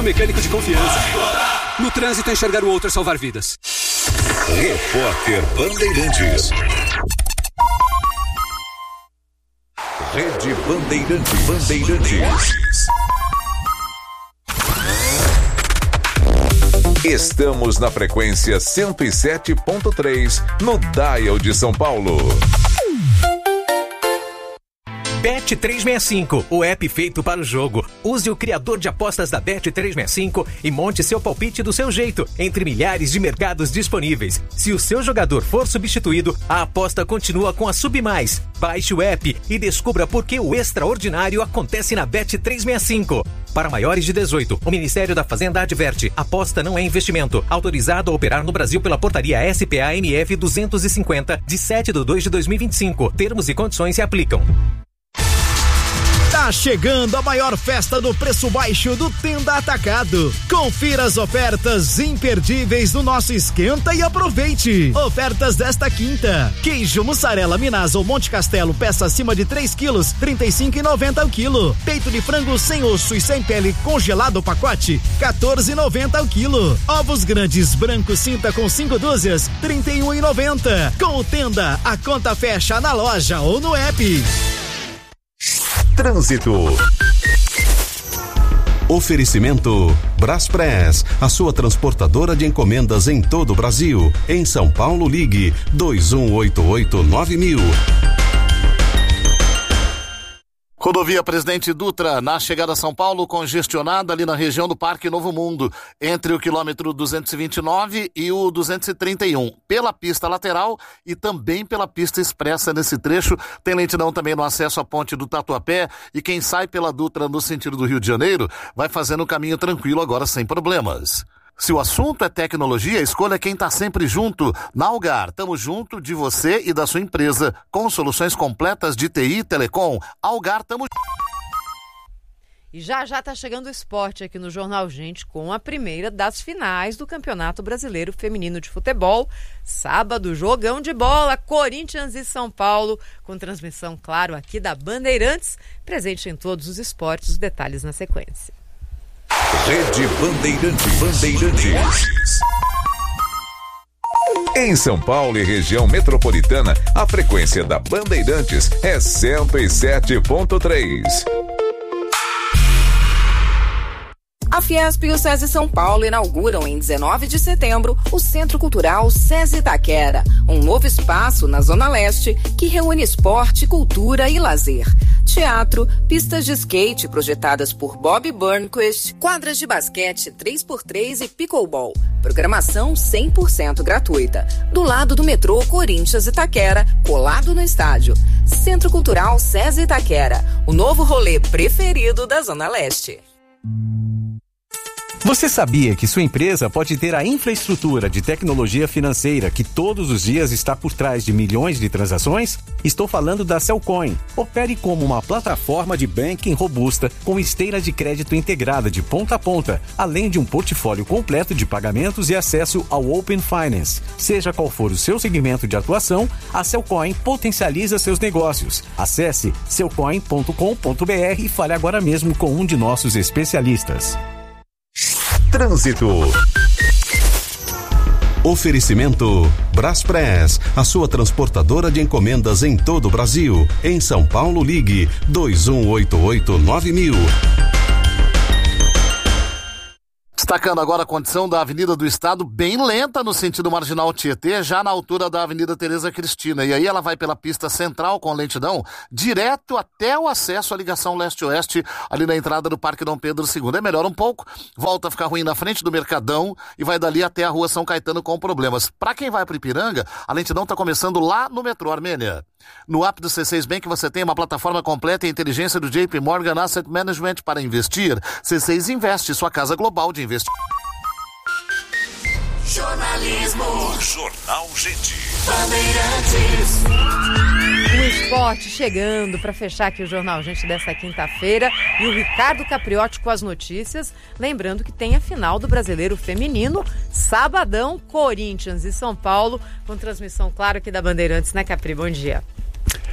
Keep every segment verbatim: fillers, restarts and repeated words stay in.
seu mecânico de confiança. No trânsito, enxergar o outro é salvar vidas. Repórter Bandeirantes. Rede Bandeirantes. Bandeirantes. Estamos na frequência cento e sete ponto três, no Dial de São Paulo. Bet trezentos e sessenta e cinco, o app feito para o jogo. Use o criador de apostas da Bet trezentos e sessenta e cinco e monte seu palpite do seu jeito, entre milhares de mercados disponíveis. Se o seu jogador for substituído, a aposta continua com a Submais. Baixe o app e descubra por que o extraordinário acontece na Bet trezentos e sessenta e cinco. Para maiores de dezoito, o Ministério da Fazenda adverte: aposta não é investimento. Autorizado a operar no Brasil pela portaria S P A M F duzentos e cinquenta, de sete de dois de dois mil e vinte e cinco. Termos e condições se aplicam. Tá chegando a maior festa do preço baixo do Tenda Atacado. Confira as ofertas imperdíveis do nosso Esquenta e aproveite. Ofertas desta quinta: queijo mussarela Minas ou Monte Castelo, peça acima de três quilos, trinta e cinco reais e noventa centavos o quilo. Peito de frango sem osso e sem pele congelado o pacote, quatorze reais e noventa centavos o quilo. Ovos grandes branco cinta com cinco dúzias, trinta e um reais e noventa centavos. Com o Tenda, a conta fecha na loja ou no app. Trânsito. Oferecimento Braspress, a sua transportadora de encomendas em todo o Brasil. Em São Paulo, ligue dois um oito oito nove mil. Rodovia Presidente Dutra, na chegada a São Paulo, congestionada ali na região do Parque Novo Mundo, entre o quilômetro duzentos e vinte e nove e o duzentos e trinta e um, pela pista lateral e também pela pista expressa nesse trecho. Tem lentidão também no acesso à ponte do Tatuapé, e quem sai pela Dutra no sentido do Rio de Janeiro vai fazendo um caminho tranquilo agora sem problemas. Se o assunto é tecnologia, escolha quem está sempre junto. Na Algar, estamos junto de você e da sua empresa, com soluções completas de T I e Telecom. Algar, estamos... E já já está chegando o esporte aqui no Jornal Gente, com a primeira das finais do Campeonato Brasileiro Feminino de Futebol. Sábado, jogão de bola, Corinthians e São Paulo, com transmissão, claro, aqui da Bandeirantes, presente em todos os esportes. Os detalhes na sequência. Rede Bandeirantes. Bandeirantes. Em São Paulo e região metropolitana, a frequência da Bandeirantes é cento e sete ponto três. A Fiesp e o SESI São Paulo inauguram em dezenove de setembro o Centro Cultural SESI Itaquera, um novo espaço na Zona Leste que reúne esporte, cultura e lazer. Teatro, pistas de skate projetadas por Bob Burnquist, quadras de basquete três por três e pickleball. Programação cem por cento gratuita. Do lado do metrô Corinthians Itaquera, colado no estádio. Centro Cultural SESI Itaquera, o novo rolê preferido da Zona Leste. Você sabia que sua empresa pode ter a infraestrutura de tecnologia financeira que todos os dias está por trás de milhões de transações? Estou falando da Cellcoin. Opere como uma plataforma de banking robusta com esteira de crédito integrada de ponta a ponta, além de um portfólio completo de pagamentos e acesso ao Open Finance. Seja qual for o seu segmento de atuação, a Cellcoin potencializa seus negócios. Acesse cellcoin ponto com ponto b r e fale agora mesmo com um de nossos especialistas. Trânsito. Oferecimento Braspress, a sua transportadora de encomendas em todo o Brasil. Em São Paulo, ligue dois um oito oito nove mil. Destacando agora a condição da Avenida do Estado, bem lenta no sentido marginal Tietê, já na altura da Avenida Tereza Cristina. E aí ela vai pela pista central com lentidão, direto até o acesso à ligação leste-oeste, ali na entrada do Parque Dom Pedro segundo. É melhor um pouco, volta a ficar ruim na frente do Mercadão e vai dali até a Rua São Caetano com problemas. Para quem vai para Ipiranga, a lentidão está começando lá no metrô Armênia. No app do C seis Bank você tem uma plataforma completa e inteligência do J P Morgan Asset Management para investir. C seis Investe, sua casa global de investimento. Jornalismo. Jornal Gente. Bandeirantes. O esporte chegando para fechar aqui o Jornal Gente desta quinta-feira. E o Ricardo Capriotti com as notícias. Lembrando que tem a final do Brasileiro Feminino. Sabadão, Corinthians e São Paulo. Com transmissão, claro, aqui da Bandeirantes, né, Capri? Bom dia.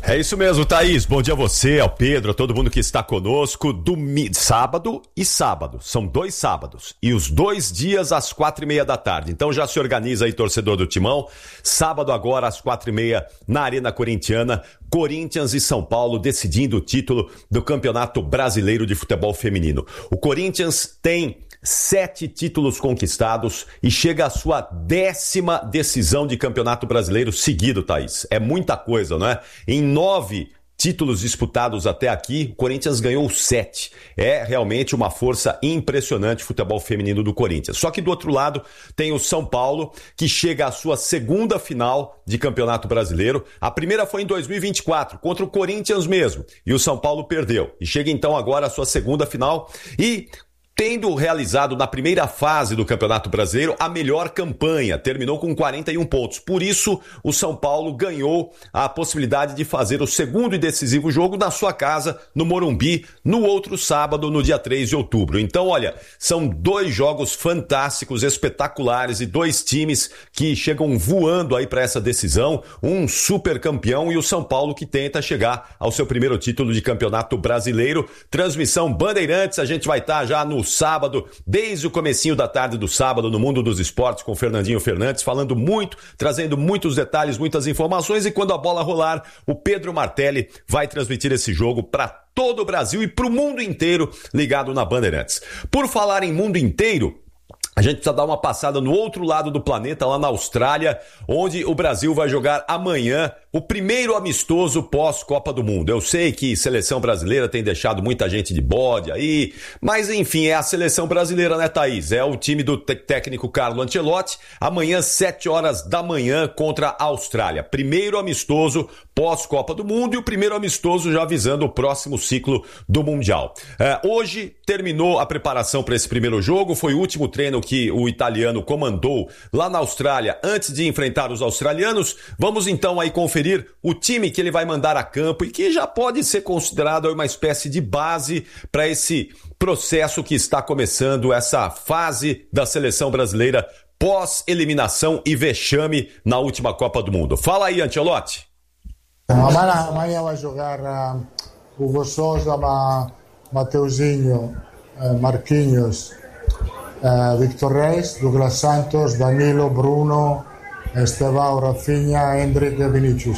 É isso mesmo, Thaís. Bom dia a você, ao Pedro, a todo mundo que está conosco. Domi... Sábado e sábado. São dois sábados. E os dois dias às quatro e meia da tarde. Então já se organiza aí, torcedor do Timão. Sábado agora às quatro e meia na Arena Corintiana. Corinthians e São Paulo decidindo o título do Campeonato Brasileiro de Futebol Feminino. O Corinthians tem sete títulos conquistados e chega à sua décima decisão de Campeonato Brasileiro seguido, Thaís. É muita coisa, não é? Em nove títulos disputados até aqui, o Corinthians ganhou sete. É realmente uma força impressionante o futebol feminino do Corinthians. Só que do outro lado tem o São Paulo, que chega à sua segunda final de Campeonato Brasileiro. A primeira foi em dois mil e vinte e quatro, contra o Corinthians mesmo. E o São Paulo perdeu. E chega então agora à sua segunda final e... tendo realizado na primeira fase do Campeonato Brasileiro a melhor campanha, terminou com quarenta e um pontos. Por isso, o São Paulo ganhou a possibilidade de fazer o segundo e decisivo jogo na sua casa, no Morumbi, no outro sábado, no dia três de outubro. Então, olha, são dois jogos fantásticos, espetaculares e dois times que chegam voando aí para essa decisão. Um super campeão e o São Paulo que tenta chegar ao seu primeiro título de Campeonato Brasileiro. Transmissão Bandeirantes, a gente vai estar já no sábado, desde o comecinho da tarde do sábado, no Mundo dos Esportes, com o Fernandinho Fernandes, falando muito, trazendo muitos detalhes, muitas informações, e quando a bola rolar, o Pedro Martelli vai transmitir esse jogo para todo o Brasil e para o mundo inteiro ligado na Bandeirantes. Por falar em mundo inteiro, a gente precisa dar uma passada no outro lado do planeta, lá na Austrália, onde o Brasil vai jogar amanhã o primeiro amistoso pós-Copa do Mundo. Eu sei que seleção brasileira tem deixado muita gente de bode aí, mas enfim, é a seleção brasileira, né, Thaís? É o time do te- técnico Carlo Ancelotti, amanhã, sete horas da manhã, contra a Austrália. Primeiro amistoso pós-Copa do Mundo e o primeiro amistoso já visando o próximo ciclo do Mundial. É, hoje terminou a preparação para esse primeiro jogo, foi o último treino que o italiano comandou lá na Austrália antes de enfrentar os australianos. Vamos então aí conferir o time que ele vai mandar a campo e que já pode ser considerado uma espécie de base para esse processo que está começando, essa fase da seleção brasileira pós-eliminação e vexame na última Copa do Mundo. Fala aí, Ancelotti. Amanhã, amanhã vai jogar uh, Hugo Sousa, Ma, Mateuzinho, uh, Marquinhos, uh, Victor Reis, Douglas Santos, Danilo, Bruno, Estevão, Rafinha, Hendrick e Vinícius.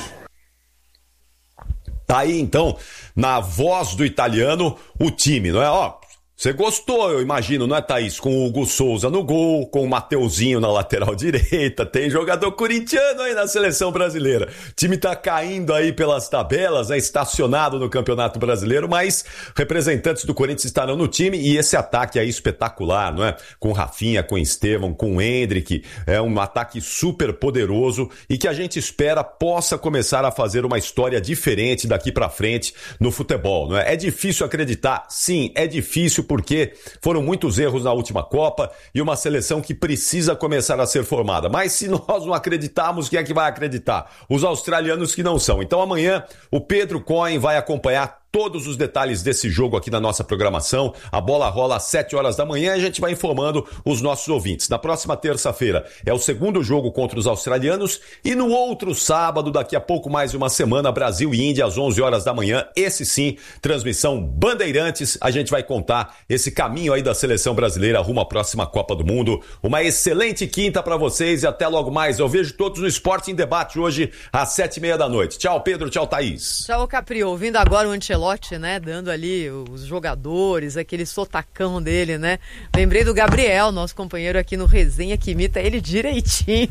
Tá aí então, na voz do italiano, o time, não é? Ó, você gostou, eu imagino, não é, Thaís? Com o Hugo Sousa no gol, com o Mateuzinho na lateral direita, tem jogador corintiano aí na seleção brasileira. O time tá caindo aí pelas tabelas, né? Estacionado no Campeonato Brasileiro, mas representantes do Corinthians estarão no time e esse ataque aí espetacular, não é? Com o Rafinha, com o Estevão, com o Hendrick, é um ataque super poderoso e que a gente espera possa começar a fazer uma história diferente daqui pra frente no futebol, não é? É difícil acreditar, sim, é difícil, porque foram muitos erros na última Copa e uma seleção que precisa começar a ser formada. Mas se nós não acreditarmos, quem é que vai acreditar? Os australianos que não são. Então amanhã o Pedro Cohen vai acompanhar todos os detalhes desse jogo aqui na nossa programação. A bola rola às sete horas da manhã e a gente vai informando os nossos ouvintes. Na próxima terça-feira é o segundo jogo contra os australianos e no outro sábado, daqui a pouco mais de uma semana, Brasil e Índia às onze horas da manhã. Esse sim, transmissão Bandeirantes. A gente vai contar esse caminho aí da seleção brasileira rumo à próxima Copa do Mundo. Uma excelente quinta para vocês e até logo mais. Eu vejo todos no Esporte em Debate hoje às sete e meia da noite. Tchau, Pedro. Tchau, Thaís. Tchau, Capri. Ouvindo agora o Ancelotti, né, dando ali os jogadores, aquele sotacão dele, né? Lembrei do Gabriel, nosso companheiro aqui no Resenha, que imita ele direitinho.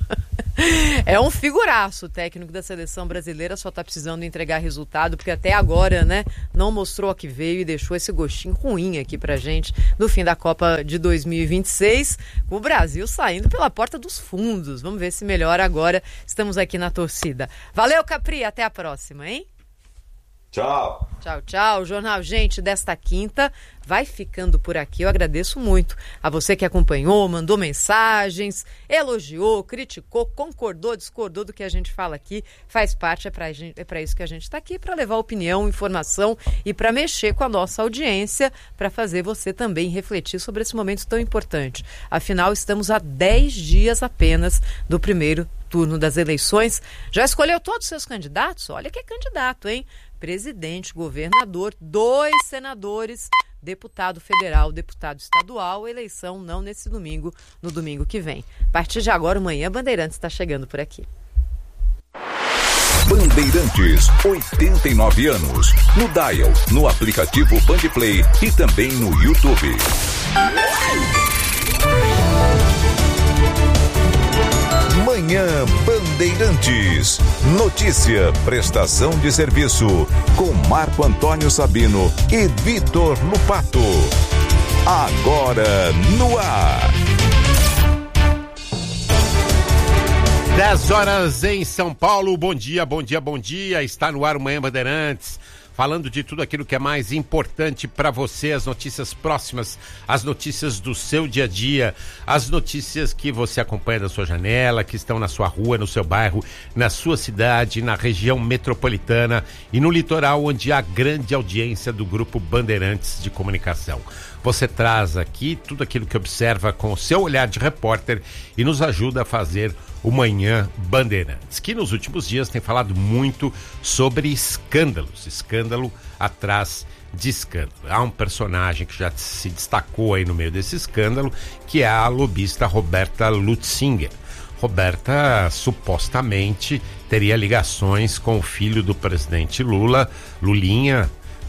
É um figuraço o técnico da seleção brasileira, só tá precisando entregar resultado, porque até agora, né, não mostrou a que veio e deixou esse gostinho ruim aqui pra gente no fim da Copa de dois mil e vinte e seis, com o Brasil saindo pela porta dos fundos. Vamos ver se melhora agora. Estamos aqui na torcida. Valeu, Capri, até a próxima, hein? Tchau. Tchau, tchau. O Jornal Gente desta quinta vai ficando por aqui. Eu agradeço muito a você que acompanhou, mandou mensagens, elogiou, criticou, concordou, discordou do que a gente fala aqui. Faz parte, é pra, gente, é pra isso que a gente está aqui, para levar opinião, informação e para mexer com a nossa audiência, para fazer você também refletir sobre esse momento tão importante. Afinal, estamos a dez dias apenas do primeiro turno das eleições. Já escolheu todos os seus candidatos? Olha que é candidato, hein? Presidente, governador, dois senadores, deputado federal, deputado estadual. Eleição não nesse domingo, no domingo que vem. A partir de agora, o Manhã Bandeirantes está chegando por aqui. Bandeirantes, oitenta e nove anos. No Dial, no aplicativo Bandplay e também no YouTube. Manhã Bandeirantes. Notícia, prestação de serviço com Marco Antônio Sabino e Vitor Lupato. Agora no ar. dez horas em São Paulo. Bom dia, bom dia, bom dia. Está no ar o Manhã Bandeirantes, falando de tudo aquilo que é mais importante para você, as notícias próximas, as notícias do seu dia a dia, as notícias que você acompanha da sua janela, que estão na sua rua, no seu bairro, na sua cidade, na região metropolitana e no litoral, onde há grande audiência do Grupo Bandeirantes de Comunicação. Você traz aqui tudo aquilo que observa com o seu olhar de repórter e nos ajuda a fazer o Manhã Bandeirantes, que nos últimos dias tem falado muito sobre escândalos, escândalo atrás de escândalo. Há um personagem que já se destacou aí no meio desse escândalo, que é a lobista Roberta Lutzinger. Roberta supostamente teria ligações com o filho do presidente Lula, Lulinha,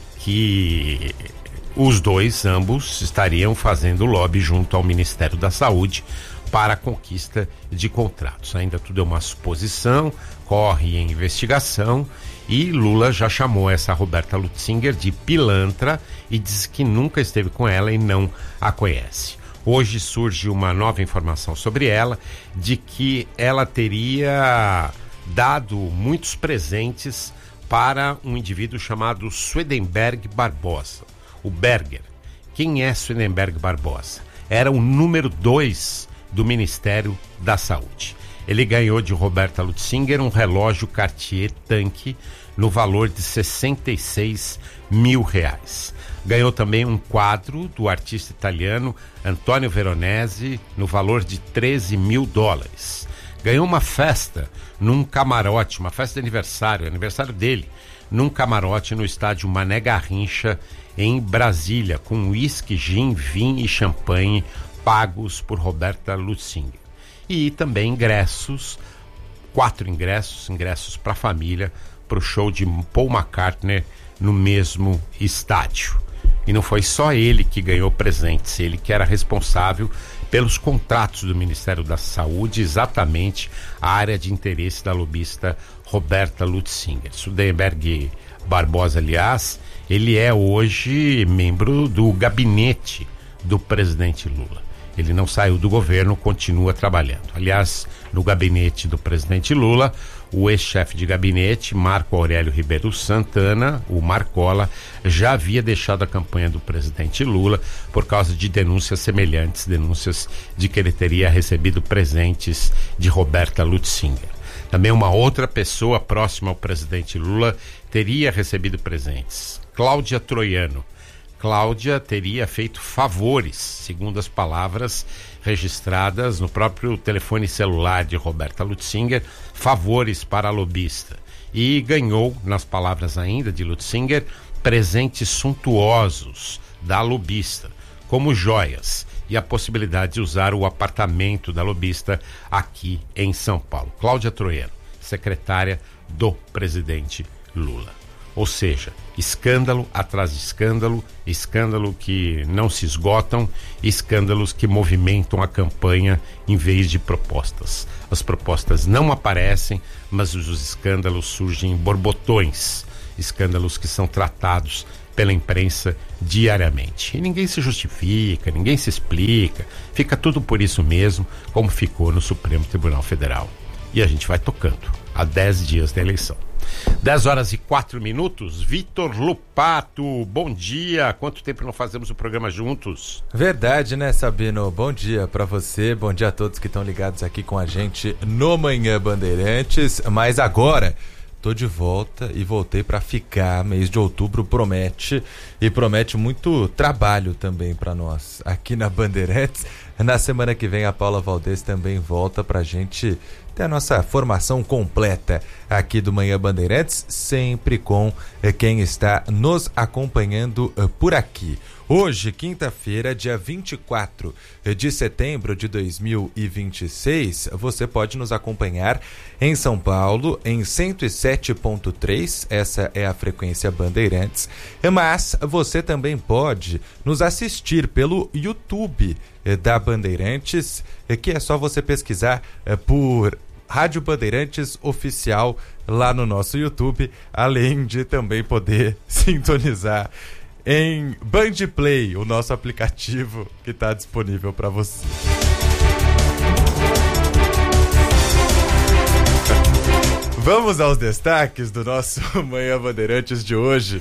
que os dois, ambos, estariam fazendo lobby junto ao Ministério da Saúde para a conquista de contratos. Ainda tudo é uma suposição, corre em investigação e Lula já chamou essa Roberta Lutzinger de pilantra e diz que nunca esteve com ela e não a conhece. Hoje surge uma nova informação sobre ela, de que ela teria dado muitos presentes para um indivíduo chamado Swedenberg Barbosa, o Berger. Quem é Swedenberg Barbosa? Era o número dois do Ministério da Saúde. Ele ganhou de Roberta Lutzinger um relógio Cartier Tanque no valor de sessenta e seis mil reais. Ganhou também um quadro do artista italiano Antonio Veronese no valor de treze mil dólares. Ganhou uma festa num camarote, uma festa de aniversário, aniversário dele, num camarote no estádio Mané Garrincha, em Brasília, com uísque, gin, vinho e champanhe pagos por Roberta Lutzinger. E também ingressos, quatro ingressos, ingressos para a família, para o show de Paul McCartney no mesmo estádio. E não foi só ele que ganhou presentes, ele que era responsável pelos contratos do Ministério da Saúde, exatamente a área de interesse da lobista Roberta Lutzinger. Swedenberg Barbosa, aliás, ele é hoje membro do gabinete do presidente Lula. Ele não saiu do governo, continua trabalhando. Aliás, no gabinete do presidente Lula, o ex-chefe de gabinete, Marco Aurélio Ribeiro Santana, o Marcola, já havia deixado a campanha do presidente Lula por causa de denúncias semelhantes, denúncias de que ele teria recebido presentes de Roberta Lutzinger. Também uma outra pessoa próxima ao presidente Lula teria recebido presentes, Cláudia Troiano. Cláudia teria feito favores, segundo as palavras registradas no próprio telefone celular de Roberta Lutzinger, favores para a lobista. E ganhou, nas palavras ainda de Lutzinger, presentes suntuosos da lobista, como joias e a possibilidade de usar o apartamento da lobista aqui em São Paulo. Cláudia Troiano, secretária do presidente Lula. Ou seja, escândalo atrás de escândalo, escândalo que não se esgotam, escândalos que movimentam a campanha em vez de propostas. As propostas não aparecem, mas os escândalos surgem em borbotões, escândalos que são tratados pela imprensa diariamente. E ninguém se justifica, ninguém se explica, fica tudo por isso mesmo, como ficou no Supremo Tribunal Federal. E a gente vai tocando, há dez dias da eleição. dez horas e quatro minutos, Vitor Lupato, bom dia, quanto tempo não fazemos o programa juntos? Verdade, né, Sabino? Bom dia pra você, bom dia a todos que estão ligados aqui com a gente no Manhã Bandeirantes, mas agora tô de volta e voltei pra ficar. Mês de outubro promete, e promete muito trabalho também pra nós aqui na Bandeirantes. Na semana que vem a Paula Valdez também volta pra gente ter a nossa formação completa aqui do Manhã Bandeirantes, sempre com quem está nos acompanhando por aqui. Hoje, quinta-feira, dia vinte e quatro de setembro de dois mil e vinte e seis, você pode nos acompanhar em São Paulo, em cento e sete ponto três, essa é a frequência Bandeirantes, mas você também pode nos assistir pelo YouTube da Bandeirantes, que é só você pesquisar por Rádio Bandeirantes Oficial lá no nosso YouTube, além de também poder sintonizar em Band Play, o nosso aplicativo que está disponível para você. Vamos aos destaques do nosso Manhã Bandeirantes de hoje.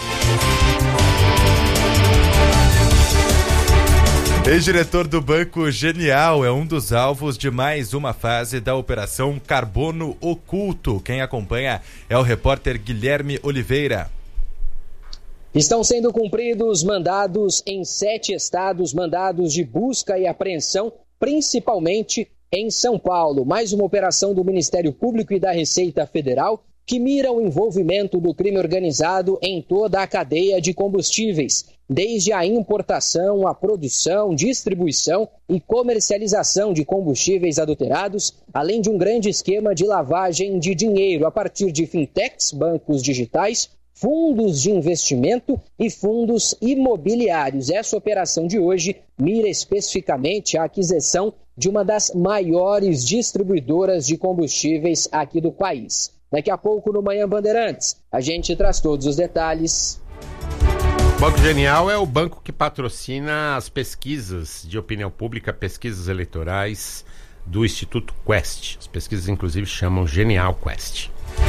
Ex-diretor do Banco Genial é um dos alvos de mais uma fase da Operação Carbono Oculto. Quem acompanha é o repórter Guilherme Oliveira. Estão sendo cumpridos mandados em sete estados, mandados de busca e apreensão, principalmente em São Paulo. Mais uma operação do Ministério Público e da Receita Federal que mira o envolvimento do crime organizado em toda a cadeia de combustíveis, desde a importação, a produção, distribuição e comercialização de combustíveis adulterados, além de um grande esquema de lavagem de dinheiro a partir de fintechs, bancos digitais, fundos de investimento e fundos imobiliários. Essa operação de hoje mira especificamente a aquisição de uma das maiores distribuidoras de combustíveis aqui do país. Daqui a pouco no Manhã Bandeirantes, a gente traz todos os detalhes. O Banco Genial é o banco que patrocina as pesquisas de opinião pública, pesquisas eleitorais do Instituto Quest. As pesquisas, inclusive, chamam Genial Quest.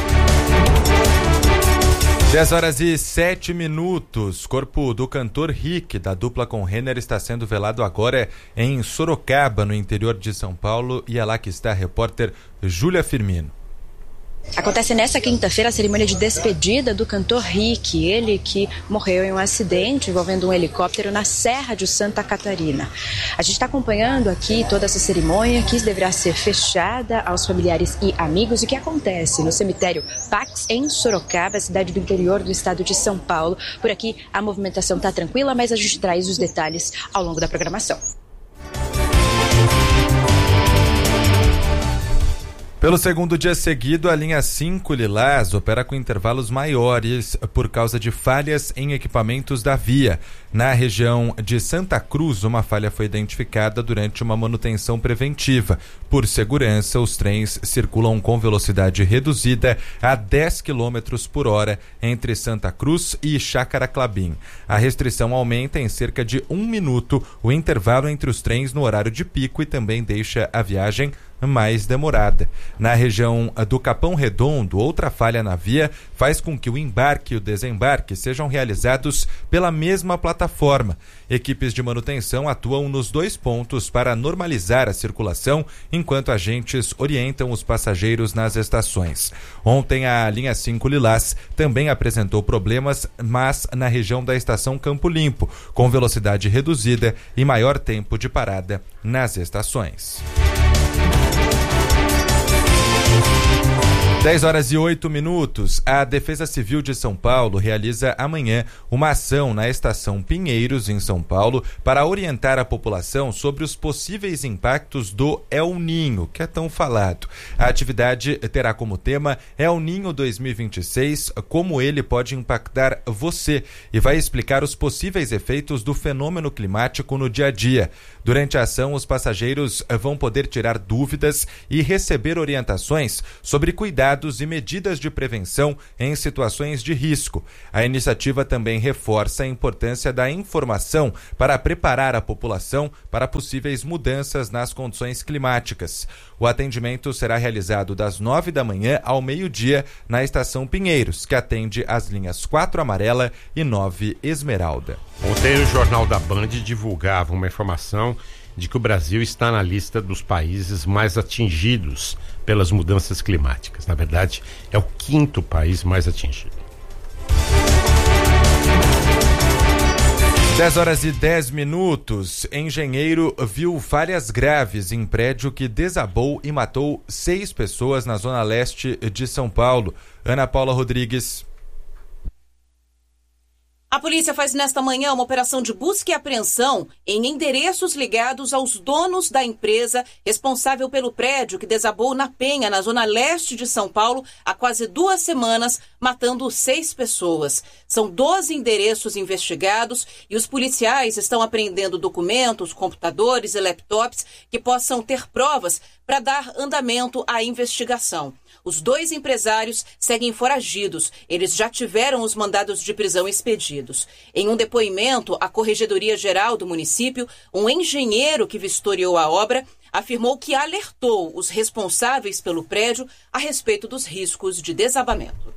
dez horas e sete minutos. Corpo do cantor Rick, da dupla com Renner, está sendo velado agora em Sorocaba, no interior de São Paulo. E é lá que está a repórter Júlia Firmino. Acontece nesta quinta-feira a cerimônia de despedida do cantor Rick, ele que morreu em um acidente envolvendo um helicóptero na Serra de Santa Catarina. A gente está acompanhando aqui toda essa cerimônia que deverá ser fechada aos familiares e amigos e que acontece no cemitério Pax, em Sorocaba, cidade do interior do estado de São Paulo. Por aqui a movimentação está tranquila, mas a gente traz os detalhes ao longo da programação. Pelo segundo dia seguido, a linha cinco Lilás opera com intervalos maiores por causa de falhas em equipamentos da via. Na região de Santa Cruz, uma falha foi identificada durante uma manutenção preventiva. Por segurança, os trens circulam com velocidade reduzida a dez quilômetros por hora entre Santa Cruz e Chácara-Clabim. A restrição aumenta em cerca de um minuto o intervalo entre os trens no horário de pico e também deixa a viagem mais demorada. Na região do Capão Redondo, outra falha na via faz com que o embarque e o desembarque sejam realizados pela mesma plataforma. Equipes de manutenção atuam nos dois pontos para normalizar a circulação, enquanto agentes orientam os passageiros nas estações. Ontem, a linha cinco Lilás também apresentou problemas, mas na região da estação Campo Limpo, com velocidade reduzida e maior tempo de parada nas estações. dez horas e oito minutos. A Defesa Civil de São Paulo realiza amanhã uma ação na estação Pinheiros, em São Paulo, para orientar a população sobre os possíveis impactos do El Ninho, que é tão falado. A atividade terá como tema El Ninho dois mil e vinte e seis, como ele pode impactar você, e vai explicar os possíveis efeitos do fenômeno climático no dia a dia. Durante a ação, os passageiros vão poder tirar dúvidas e receber orientações sobre cuidados e medidas de prevenção em situações de risco. A iniciativa também reforça a importância da informação para preparar a população para possíveis mudanças nas condições climáticas. O atendimento será realizado das nove da manhã ao meio-dia na estação Pinheiros, que atende as linhas quatro Amarela e nove Esmeralda. Ontem o Jornal da Band divulgava uma informação de que o Brasil está na lista dos países mais atingidos pelas mudanças climáticas. Na verdade, é o quinto país mais atingido. dez horas e dez minutos. Engenheiro viu falhas graves em prédio que desabou e matou seis pessoas na zona leste de São Paulo. Ana Paula Rodrigues. A polícia faz nesta manhã uma operação de busca e apreensão em endereços ligados aos donos da empresa responsável pelo prédio que desabou na Penha, na zona leste de São Paulo, há quase duas semanas, matando seis pessoas. São doze endereços investigados e os policiais estão apreendendo documentos, computadores e laptops que possam ter provas para dar andamento à investigação. Os dois empresários seguem foragidos. Eles já tiveram os mandados de prisão expedidos. Em um depoimento à Corregedoria Geral do município, um engenheiro que vistoriou a obra afirmou que alertou os responsáveis pelo prédio a respeito dos riscos de desabamento.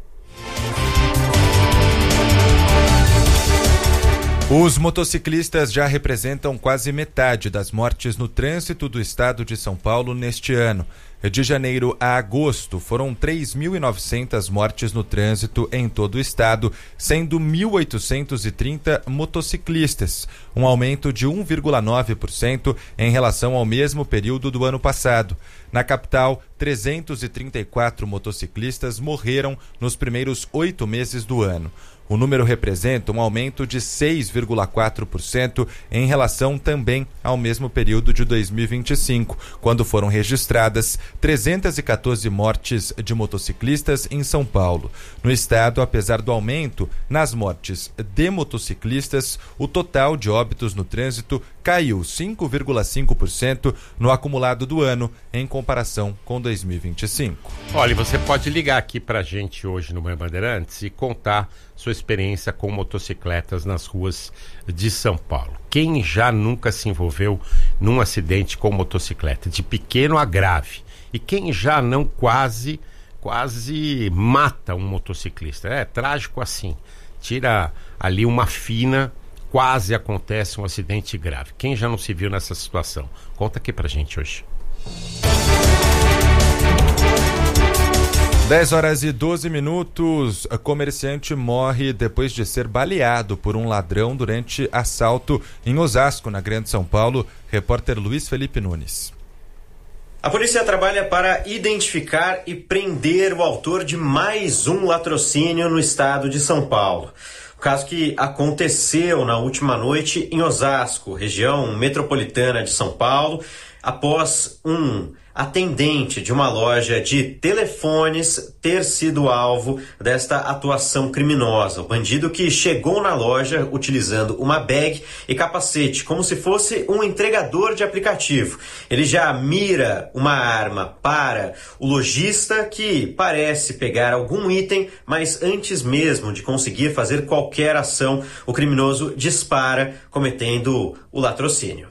Os motociclistas já representam quase metade das mortes no trânsito do estado de São Paulo neste ano. De janeiro a agosto, foram três mil e novecentas mortes no trânsito em todo o estado, sendo mil oitocentos e trinta motociclistas, um aumento de um vírgula nove por cento em relação ao mesmo período do ano passado. Na capital, trezentos e trinta e quatro motociclistas morreram nos primeiros oito meses do ano. O número representa um aumento de seis vírgula quatro por cento em relação também ao mesmo período de dois mil e vinte e cinco, quando foram registradas trezentas e quatorze mortes de motociclistas em São Paulo. No estado, apesar do aumento nas mortes de motociclistas, o total de óbitos no trânsito caiu cinco vírgula cinco por cento no acumulado do ano em comparação com dois mil e vinte e cinco. Olha, você pode ligar aqui pra gente hoje no Manhã Bandeirantes e contar sua experiência com motocicletas nas ruas de São Paulo. Quem já nunca se envolveu num acidente com motocicleta, de pequeno a grave? E quem já não quase, quase mata um motociclista? É trágico assim. Tira ali uma fina, quase acontece um acidente grave. Quem já não se viu nessa situação? Conta aqui pra gente hoje. dez horas e doze minutos. A comerciante morre depois de ser baleado por um ladrão durante assalto em Osasco, na Grande São Paulo. Repórter Luiz Felipe Nunes. A polícia trabalha para identificar e prender o autor de mais um latrocínio no estado de São Paulo. O caso que aconteceu na última noite em Osasco, região metropolitana de São Paulo, após um atendente de uma loja de telefones ter sido alvo desta atuação criminosa. O bandido que chegou na loja utilizando uma bag e capacete, como se fosse um entregador de aplicativo. Ele já mira uma arma para o lojista, que parece pegar algum item, mas antes mesmo de conseguir fazer qualquer ação, o criminoso dispara, cometendo o latrocínio.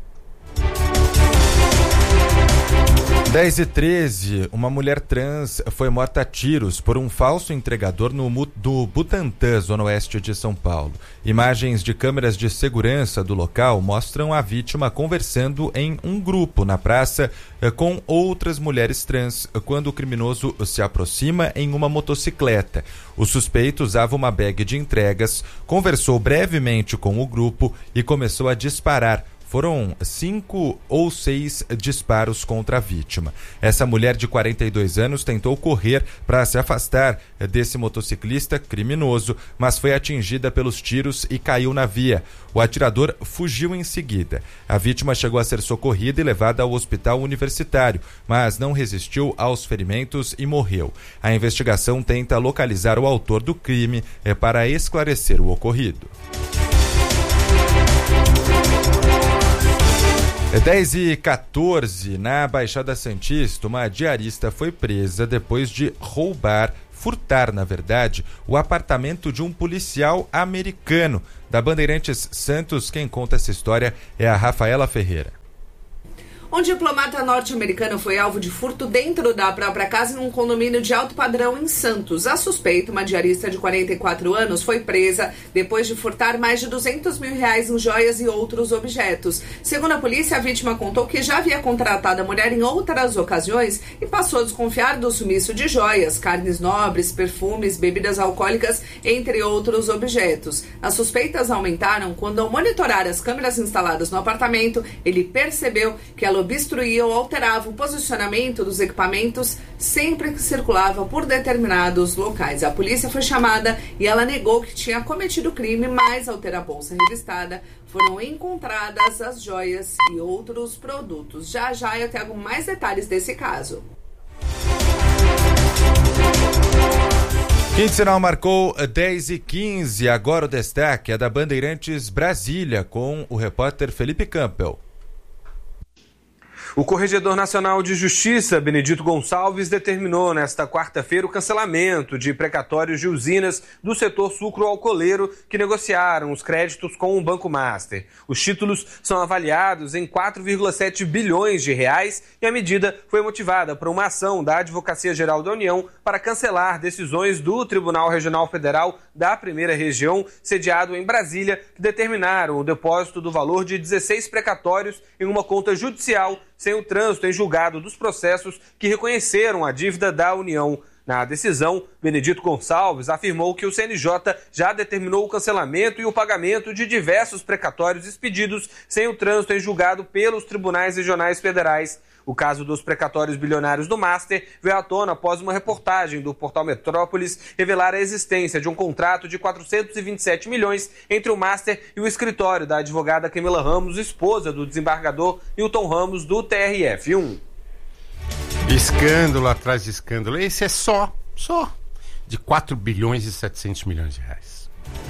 dez e treze, uma mulher trans foi morta a tiros por um falso entregador no do Butantã, zona oeste de São Paulo. Imagens de câmeras de segurança do local mostram a vítima conversando em um grupo na praça com outras mulheres trans, quando o criminoso se aproxima em uma motocicleta. O suspeito usava uma bag de entregas, conversou brevemente com o grupo e começou a disparar. Foram cinco ou seis disparos contra a vítima. Essa mulher de quarenta e dois anos tentou correr para se afastar desse motociclista criminoso, mas foi atingida pelos tiros e caiu na via. O atirador fugiu em seguida. A vítima chegou a ser socorrida e levada ao hospital universitário, mas não resistiu aos ferimentos e morreu. A investigação tenta localizar o autor do crime para esclarecer o ocorrido. dez e quatorze, na Baixada Santista, uma diarista foi presa depois de roubar, furtar, na verdade, o apartamento de um policial americano. Da Bandeirantes Santos, quem conta essa história é a Rafaela Ferreira. Um diplomata norte-americano foi alvo de furto dentro da própria casa em um condomínio de alto padrão em Santos. A suspeita, uma diarista de quarenta e quatro anos, foi presa depois de furtar mais de duzentos mil reais em joias e outros objetos. Segundo a polícia, a vítima contou que já havia contratado a mulher em outras ocasiões e passou a desconfiar do sumiço de joias, carnes nobres, perfumes, bebidas alcoólicas, entre outros objetos. As suspeitas aumentaram quando, ao monitorar as câmeras instaladas no apartamento, ele percebeu que ela obstruía ou alterava o posicionamento dos equipamentos sempre que circulava por determinados locais. A polícia foi chamada e ela negou que tinha cometido o crime, mas ao ter a bolsa revistada, foram encontradas as joias e outros produtos. Já já eu trago mais detalhes desse caso. Quinto sinal marcou dez e quinze. Agora o destaque é da Bandeirantes Brasília com o repórter Felipe Campbell. O Corregedor Nacional de Justiça, Benedito Gonçalves, determinou nesta quarta-feira o cancelamento de precatórios de usinas do setor sucro-alcooleiro que negociaram os créditos com o Banco Master. Os títulos são avaliados em quatro vírgula sete bilhões de reais e a medida foi motivada por uma ação da Advocacia Geral da União para cancelar decisões do Tribunal Regional Federal da Primeira Região, sediado em Brasília, que determinaram o depósito do valor de dezesseis precatórios em uma conta judicial sem o trânsito em julgado dos processos que reconheceram a dívida da União. Na decisão, Benedito Gonçalves afirmou que o C N J já determinou o cancelamento e o pagamento de diversos precatórios expedidos sem o trânsito em julgado pelos tribunais regionais federais. O caso dos precatórios bilionários do Master veio à tona após uma reportagem do portal Metrópolis revelar a existência de um contrato de quatrocentos e vinte e sete milhões entre o Master e o escritório da advogada Camila Ramos, esposa do desembargador Newton Ramos, do T R F um. Escândalo atrás de escândalo. Esse é só, só, de quatro bilhões e setecentos milhões de reais.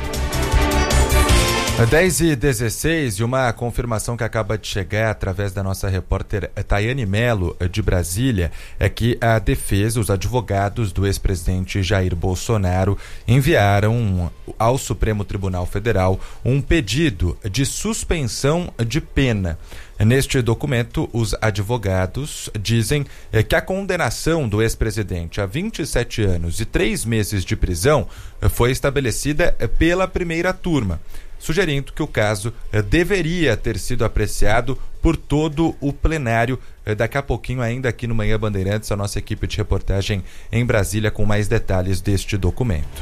dez e dezesseis e uma confirmação que acaba de chegar através da nossa repórter Tayane Melo, de Brasília, é que a defesa, os advogados do ex-presidente Jair Bolsonaro enviaram ao Supremo Tribunal Federal um pedido de suspensão de pena. Neste documento, os advogados dizem que a condenação do ex-presidente a vinte e sete anos e três meses de prisão foi estabelecida pela primeira turma, sugerindo que o caso deveria ter sido apreciado por todo o plenário. Daqui a pouquinho, ainda aqui no Manhã Bandeirantes, a nossa equipe de reportagem em Brasília com mais detalhes deste documento.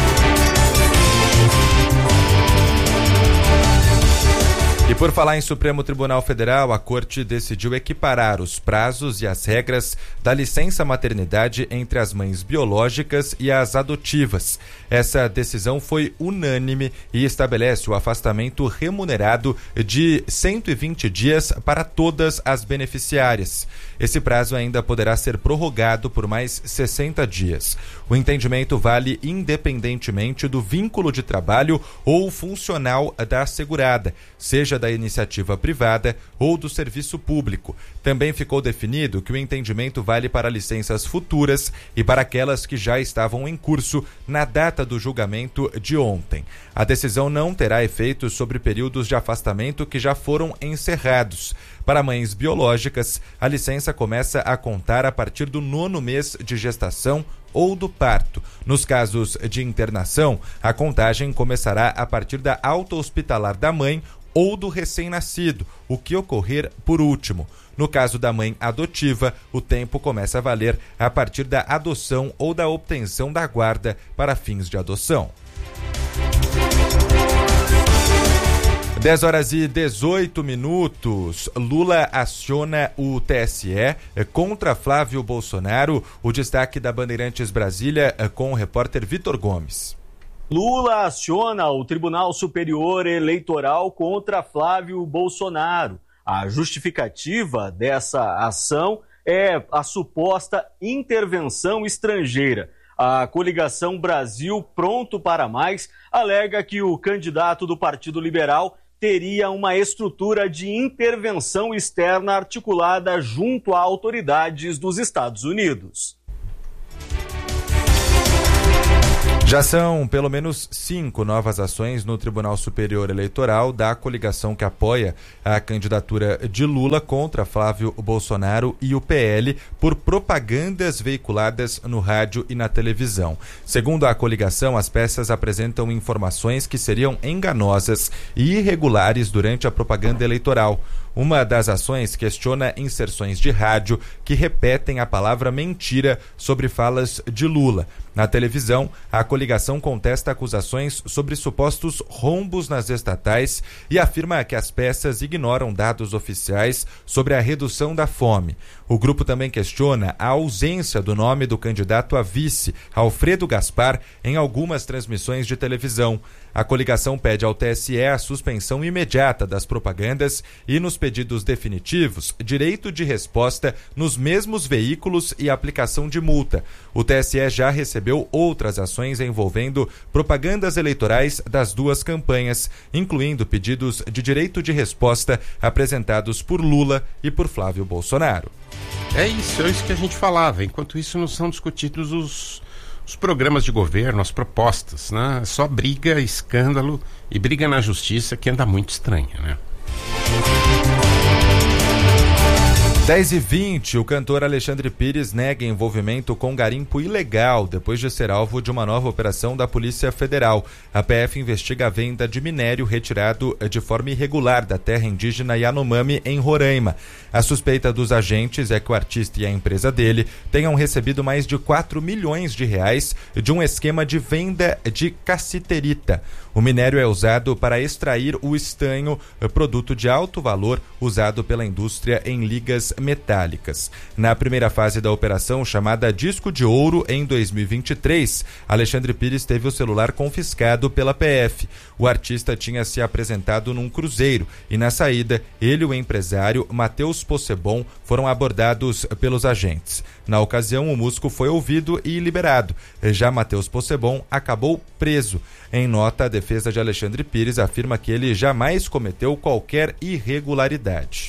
E por falar em Supremo Tribunal Federal, a Corte decidiu equiparar os prazos e as regras da licença maternidade entre as mães biológicas e as adotivas. Essa decisão foi unânime e estabelece o afastamento remunerado de cento e vinte dias para todas as beneficiárias. Esse prazo ainda poderá ser prorrogado por mais sessenta dias. O entendimento vale independentemente do vínculo de trabalho ou funcional da assegurada, seja da iniciativa privada ou do serviço público. Também ficou definido que o entendimento vale para licenças futuras e para aquelas que já estavam em curso na data do julgamento de ontem. A decisão não terá efeitos sobre períodos de afastamento que já foram encerrados. Para mães biológicas, a licença começa a contar a partir do nono mês de gestação ou do parto. Nos casos de internação, a contagem começará a partir da alta hospitalar da mãe ou do recém-nascido, o que ocorrer por último. No caso da mãe adotiva, o tempo começa a valer a partir da adoção ou da obtenção da guarda para fins de adoção. dez horas e dezoito minutos. Lula aciona o T S E contra Flávio Bolsonaro. O destaque da Bandeirantes Brasília com o repórter Vitor Gomes. Lula aciona o Tribunal Superior Eleitoral contra Flávio Bolsonaro. A justificativa dessa ação é a suposta intervenção estrangeira. A coligação Brasil Pronto para Mais alega que o candidato do Partido Liberal teria uma estrutura de intervenção externa articulada junto a autoridades dos Estados Unidos. Já são pelo menos cinco novas ações no Tribunal Superior Eleitoral da coligação que apoia a candidatura de Lula contra Flávio Bolsonaro e o P L por propagandas veiculadas no rádio e na televisão. Segundo a coligação, as peças apresentam informações que seriam enganosas e irregulares durante a propaganda eleitoral. Uma das ações questiona inserções de rádio que repetem a palavra mentira sobre falas de Lula. Na televisão, a coligação contesta acusações sobre supostos rombos nas estatais e afirma que as peças ignoram dados oficiais sobre a redução da fome. O grupo também questiona a ausência do nome do candidato a vice, Alfredo Gaspar, em algumas transmissões de televisão. A coligação pede ao T S E a suspensão imediata das propagandas e, nos pedidos definitivos, direito de resposta nos mesmos veículos e aplicação de multa. O T S E já recebeu outras ações envolvendo propagandas eleitorais das duas campanhas, incluindo pedidos de direito de resposta apresentados por Lula e por Flávio Bolsonaro. É isso, é isso que a gente falava. Enquanto isso, não são discutidos os, os programas de governo, as propostas, né? Só briga, escândalo e briga na justiça que anda muito estranha, né? dez e vinte, o cantor Alexandre Pires nega envolvimento com garimpo ilegal depois de ser alvo de uma nova operação da Polícia Federal. A P F investiga a venda de minério retirado de forma irregular da terra indígena Yanomami, em Roraima. A suspeita dos agentes é que o artista e a empresa dele tenham recebido mais de quatro milhões de reais de um esquema de venda de cassiterita. O minério é usado para extrair o estanho, produto de alto valor usado pela indústria em ligas metálicas. Na primeira fase da operação, chamada Disco de Ouro, em dois mil e vinte e três, Alexandre Pires teve o celular confiscado pela P F. O artista tinha se apresentado num cruzeiro e, na saída, ele e o empresário Matheus Possebon foram abordados pelos agentes. Na ocasião, o músico foi ouvido e liberado. Já Matheus Possebon acabou preso. Em nota, a defesa de Alexandre Pires afirma que ele jamais cometeu qualquer irregularidade.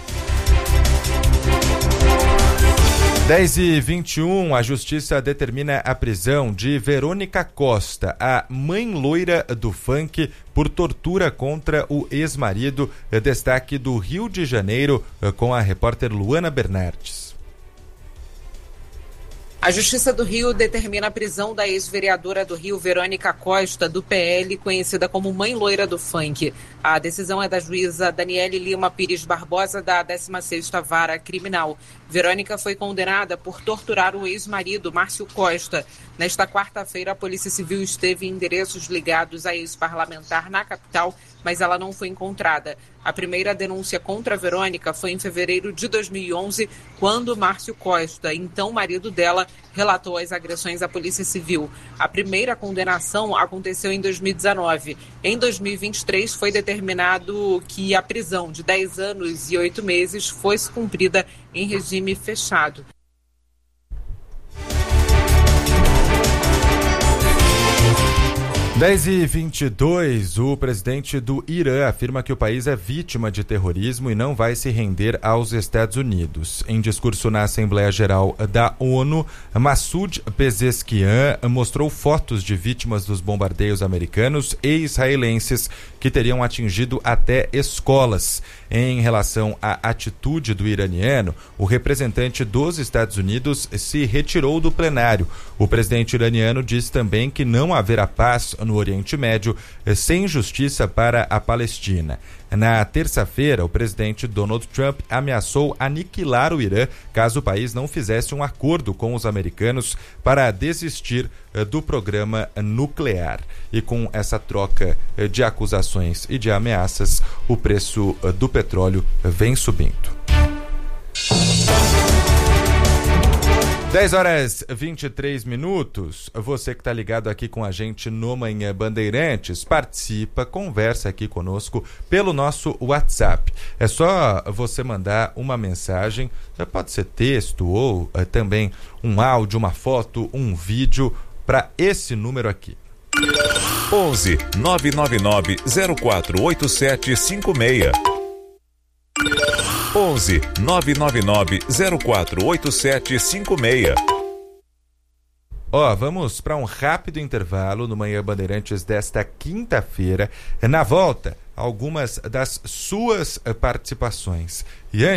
dez e vinte e um, a Justiça determina a prisão de Verônica Costa, a mãe loira do funk, por tortura contra o ex-marido. Destaque do Rio de Janeiro com a repórter Luana Bernardes. A Justiça do Rio determina a prisão da ex-vereadora do Rio, Verônica Costa, do P L, conhecida como Mãe Loira do Funk. A decisão é da juíza Daniele Lima Pires Barbosa, da décima sexta Vara Criminal. Verônica foi condenada por torturar o ex-marido, Márcio Costa. Nesta quarta-feira, a Polícia Civil esteve em endereços ligados a ex-parlamentar na capital, mas ela não foi encontrada. A primeira denúncia contra a Verônica foi em fevereiro de dois mil e onze, quando Márcio Costa, então marido dela, relatou as agressões à Polícia Civil. A primeira condenação aconteceu em dois mil e dezenove. Em dois mil e vinte e três, foi determinado que a prisão de dez anos e oito meses fosse cumprida em regime fechado. dez e vinte e dois, o presidente do Irã afirma que o país é vítima de terrorismo e não vai se render aos Estados Unidos. Em discurso na Assembleia Geral da ONU, Massoud Pezeshkian mostrou fotos de vítimas dos bombardeios americanos e israelenses que teriam atingido até escolas. Em relação à atitude do iraniano, o representante dos Estados Unidos se retirou do plenário. O presidente iraniano disse também que não haverá paz no Oriente Médio sem justiça para a Palestina. Na terça-feira, o presidente Donald Trump ameaçou aniquilar o Irã caso o país não fizesse um acordo com os americanos para desistir do programa nuclear. E com essa troca de acusações e de ameaças, o preço do petróleo vem subindo. dez horas e vinte e três minutos, você que está ligado aqui com a gente no Manhã Bandeirantes, participa, conversa aqui conosco pelo nosso WhatsApp. É só você mandar uma mensagem, pode ser texto ou é, também um áudio, uma foto, um vídeo para esse número aqui. onze nove nove nove zero quatro oito sete cinco seis. onze nove nove nove zero quatro oito sete cinco seis. Ó, vamos para um rápido intervalo no Manhã Bandeirantes desta quinta-feira. Na volta, algumas das suas participações. E